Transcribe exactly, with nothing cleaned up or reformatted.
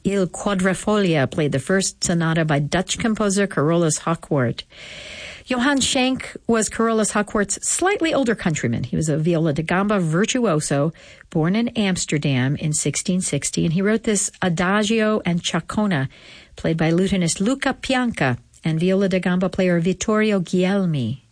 Il Quadrifoglio played the first sonata by Dutch composer Carolus Hochwart. Johann Schenk was Carolus Hochwart's slightly older countryman. He was a viola da gamba virtuoso, born in Amsterdam in sixteen sixty, and he wrote this Adagio and Ciaccona, played by lutenist Luca Pianca and viola da gamba player Vittorio Guglielmi.